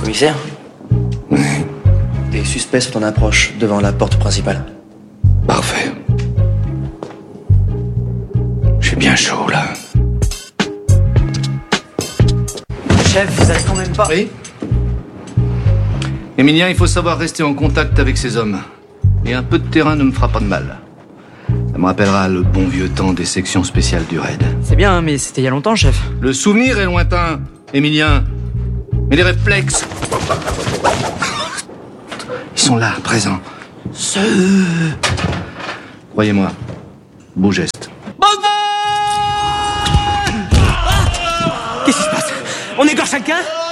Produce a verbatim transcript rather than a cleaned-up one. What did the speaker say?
Commissaire ? Oui. Des suspects sont en approche devant la porte principale. Parfait. J'ai bien chaud, là. Chef, vous avez quand même pas... Oui ? Emilien, il faut savoir rester en contact avec ces hommes. Et un peu de terrain ne me fera pas de mal. Ça me rappellera le bon vieux temps des sections spéciales du raid. C'est bien, mais c'était il y a longtemps, chef. Le souvenir est lointain, Emilien. Mais les réflexes... Ils sont là, présents. Ce... Croyez-moi, beau geste. Qu'est-ce qui se passe? On égorge quelqu'un?